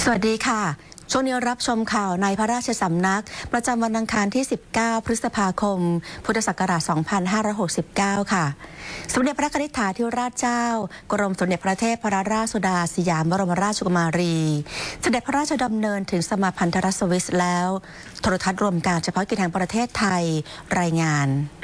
สวัสดีค่ะช่วงนี้รับชมข่าวในพระราชสำนักประจำวันอังคารที่ 19 พฤษภาคม พุทธศักราช 2569 ค่ะสมเด็จพระนิธิถาธิราชเจ้ากรมสมเด็จพระเทพรัตนราชสุดาสยามบรมราชกุมารีเสด็จพระราชดำเนินถึงสมาพันธรัฐสวิสแล้วโทรทัศน์รวมการเฉพาะกิจแห่งประเทศไทยรายงาน